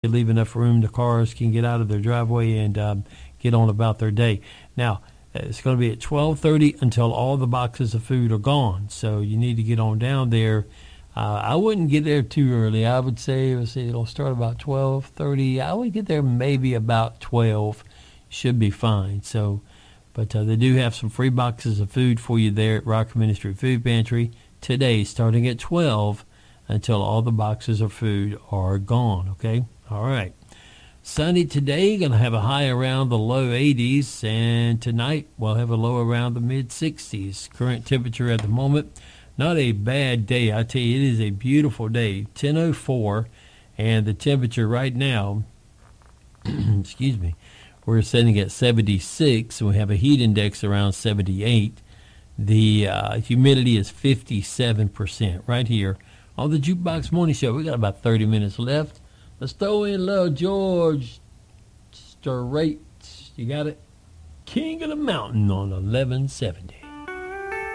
leave enough room the cars can get out of their driveway and get on about their day. Now, it's going to be at 12:30 until all the boxes of food are gone. So you need to get on down there. I wouldn't get there too early. I would say, it'll start about 12:30. I would get there maybe about 12. Should be fine. So, but they do have some free boxes of food for you there at Rocker Ministry Food Pantry today, starting at 12 until all the boxes of food are gone. Okay. All right. Sunny today, going to have a high around the low 80s, and tonight we'll have a low around the mid 60s. Current temperature at the moment, not a bad day. I tell you, it is a beautiful day. 10:04, and the temperature right now, excuse me, we're sitting at 76, and we have a heat index around 78. The humidity is 57% right here on the Jukebox Morning Show. We got about 30 minutes left. Let's throw in Little George Strait. You got it? King of the Mountain on 1170.